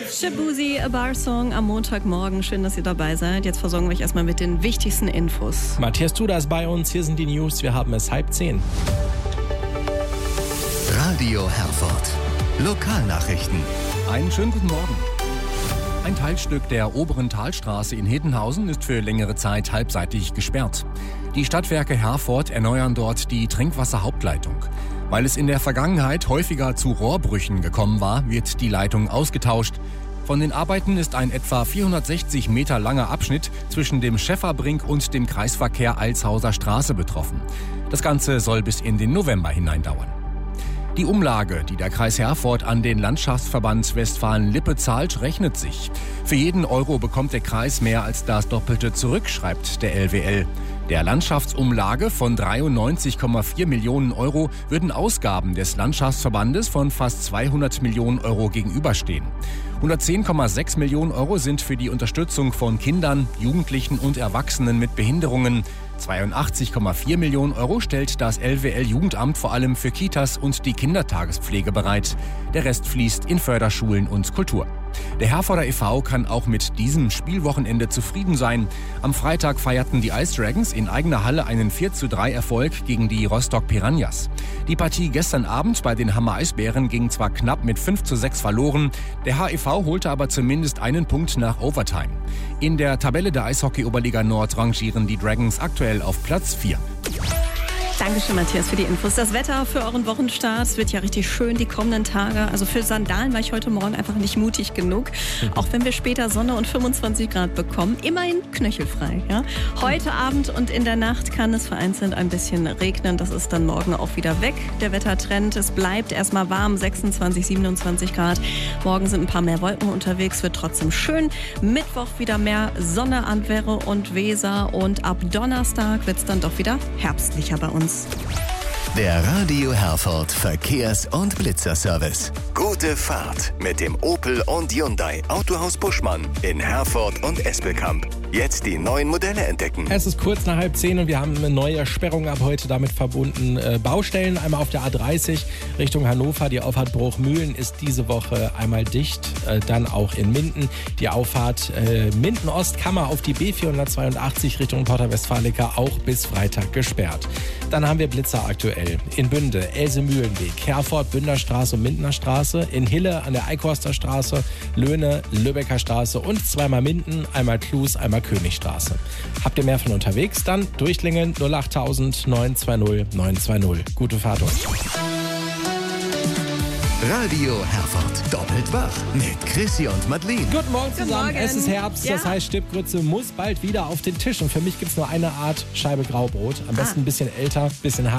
Shaboozey, A Bar Song am Montagmorgen. Schön, dass ihr dabei seid. Jetzt versorgen wir euch erstmal mit den wichtigsten Infos. Matthias Duda ist bei uns. Hier sind die News. Wir haben es 9:30. Radio Herford. Lokalnachrichten. Einen schönen guten Morgen. Ein Teilstück der oberen Talstraße in Hedenhausen ist für längere Zeit halbseitig gesperrt. Die Stadtwerke Herford erneuern dort die Trinkwasserhauptleitung. Weil es in der Vergangenheit häufiger zu Rohrbrüchen gekommen war, wird die Leitung ausgetauscht. Von den Arbeiten ist ein etwa 460 Meter langer Abschnitt zwischen dem Schäfferbrink und dem Kreisverkehr Alshauser Straße betroffen. Das Ganze soll bis in den November hinein dauern. Die Umlage, die der Kreis Herford an den Landschaftsverband Westfalen-Lippe zahlt, rechnet sich. Für jeden Euro bekommt der Kreis mehr als das Doppelte zurück, schreibt der LWL. Der Landschaftsumlage von 93,4 Millionen Euro würden Ausgaben des Landschaftsverbandes von fast 200 Millionen Euro gegenüberstehen. 110,6 Millionen Euro sind für die Unterstützung von Kindern, Jugendlichen und Erwachsenen mit Behinderungen. 82,4 Millionen Euro stellt das LWL-Jugendamt vor allem für Kitas und die Kindertagespflege bereit. Der Rest fließt in Förderschulen und Kultur. Der Herforder e.V. kann auch mit diesem Spielwochenende zufrieden sein. Am Freitag feierten die Ice Dragons in eigener Halle einen 4:3 Erfolg gegen die Rostock Piranhas. Die Partie gestern Abend bei den Hammer Eisbären ging zwar knapp mit 5:6 verloren, der HEV holte aber zumindest einen Punkt nach Overtime. In der Tabelle der Eishockey-Oberliga Nord rangieren die Dragons aktuell auf Platz 4. Dankeschön, Matthias, für die Infos. Das Wetter für euren Wochenstart, es wird ja richtig schön die kommenden Tage. Also für Sandalen war ich heute Morgen einfach nicht mutig genug. Auch wenn wir später Sonne und 25 Grad bekommen. Immerhin knöchelfrei. Ja? Heute Abend und in der Nacht kann es vereinzelt ein bisschen regnen. Das ist dann morgen auch wieder weg. Der Wettertrend, es bleibt erstmal warm, 26, 27 Grad. Morgen sind ein paar mehr Wolken unterwegs, wird trotzdem schön. Mittwoch wieder mehr Sonne an Werre und Weser. Und ab Donnerstag wird es dann doch wieder herbstlicher bei uns. Der Radio Herford Verkehrs- und Blitzerservice. Gute Fahrt mit dem Opel und Hyundai Autohaus Buschmann in Herford und Espelkamp. Jetzt die neuen Modelle entdecken. Es ist kurz nach 9:30 und wir haben eine neue Sperrung ab heute damit verbunden. Baustellen einmal auf der A30 Richtung Hannover. Die Auffahrt Bruchmühlen ist diese Woche einmal dicht. Dann auch in Minden. Die Auffahrt Minden-Ostkammer auf die B482 Richtung Porta Westfalica auch bis Freitag gesperrt. Dann haben wir Blitzer aktuell in Bünde, Else-Mühlenweg, Herford, Bünderstraße und Mindener Straße, in Hille an der Eichhorster Straße, Löhne, Lübecker Straße und zweimal Minden, einmal Klus, einmal Königstraße. Habt ihr mehr von unterwegs? Dann durchklingeln 08000 920 920. Gute Fahrt euch. Radio Herford. Doppelt wach mit Chrissy und Madeleine. Guten Morgen zusammen. Morgen. Es ist Herbst, Ja. das heißt, Stippgrütze muss bald wieder auf den Tisch. Und für mich gibt es nur eine Art Scheibe Graubrot. Am besten ein bisschen älter, ein bisschen